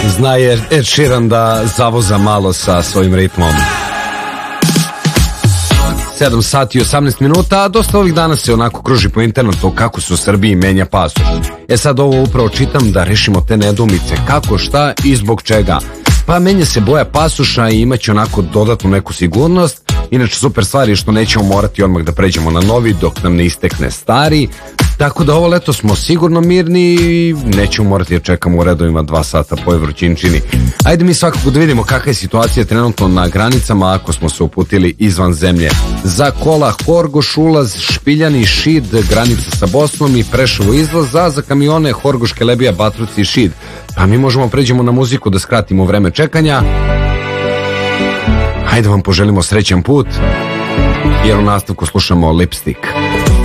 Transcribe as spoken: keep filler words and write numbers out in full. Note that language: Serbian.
Zna je Ed Sheeran da zavoza malo sa svojim ritmom. sedam sati i osamnaest minuta, a dosta ovih dana se onako kruži po internetu kako se u Srbiji menja pasoš. E sad ovo upravo čitam da rešimo te nedumice, kako, šta i zbog čega. Pa menja se boja pasoša i imaće onako dodatnu neku sigurnost. Inače super stvar je što nećemo morati odmah da pređemo na novi dok nam ne istekne stari. Tako da ovo leto smo sigurno mirni i nećemo morati da čekamo u redovima dva sata po Evroćinčini. Ajde mi svakako da vidimo kakva je situacija trenutno na granicama ako smo se uputili izvan zemlje. Za kola Horgoš ulaz, Špiljani, Šid, granica sa Bosnom i Preševo izlaz, a za kamione Horgoš, Kelebija, Batrovci i Šid. Pa mi možemo pređemo na muziku da skratimo vreme čekanja. Hajde vam poželimo srećan put, jer u nastavku slušamo Lipstick.